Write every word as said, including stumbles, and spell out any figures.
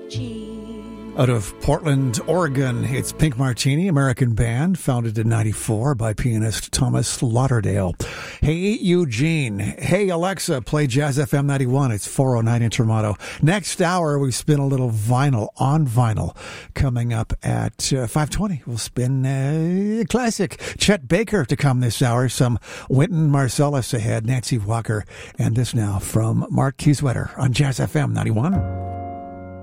Eugene. Out of Portland, Oregon, it's Pink Martini, American band, founded in ninety-four by pianist Thomas Lauderdale. Hey, Eugene. Hey, Alexa, play Jazz F M ninety-one. It's four oh nine in Toronto. Next hour, we spin a little vinyl on vinyl. Coming up at uh, five twenty, we'll spin uh, a classic. Chet Baker to come this hour. Some Wynton Marsalis ahead, Nancy Walker, and this now from Mark Kieswetter on Jazz F M ninety-one.